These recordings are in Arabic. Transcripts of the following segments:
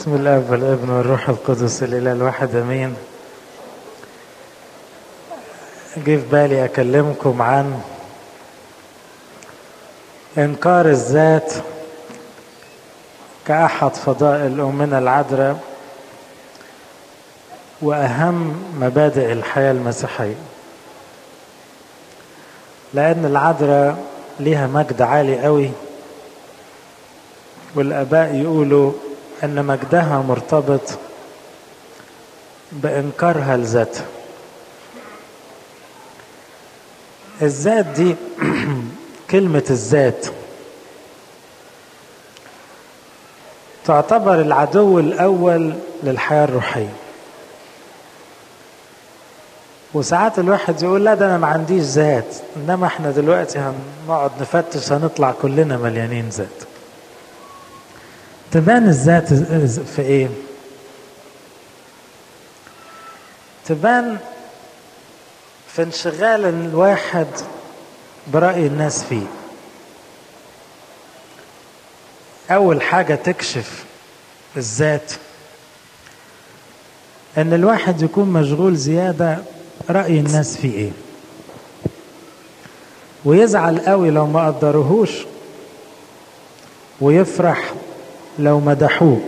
بسم الله والابن والروح القدس الاله الواحد امين. جه في بالي اكلمكم عن انكار الذات كأحد فضائل أمنا العذراء وأهم مبادئ الحياة المسيحية، لأن العذراء ليها مجد عالي قوي، والآباء يقولوا أن مجدها مرتبط بإنكارها لذاتها. الذات دي كلمة الذات تعتبر العدو الأول للحياة الروحية. وساعات الواحد يقول لا ده أنا ما عنديش ذات، إنما احنا دلوقتي هنقعد نفتش هنطلع كلنا مليانين ذات. تبان الذات في إيه؟ تبان في انشغال الواحد برأي الناس فيه. أول حاجة تكشف الذات إن الواحد يكون مشغول زيادة رأي الناس فيه إيه، ويزعل قوي لو ما قدروهوش، ويفرح لو مدحوه،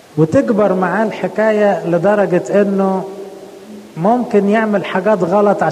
وتكبر معاه الحكاية لدرجة إنه ممكن يعمل حاجات غلط